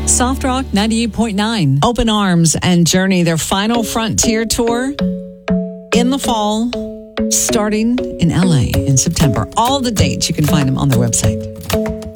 Soft Rock 98.9. Open Arms and Journey, their final Frontier tour in the fall, starting in LA in September. All the dates, you can find them on their website.